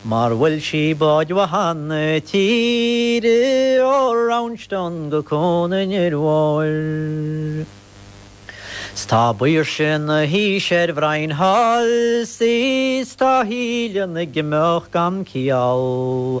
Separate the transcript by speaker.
Speaker 1: Mar bhfuil sí báid wahanna tíre ó Roundstone go cónainn ar bháil. Stá buir sin na hí sér bhrain hall sí tá híle na gimach gan ciall.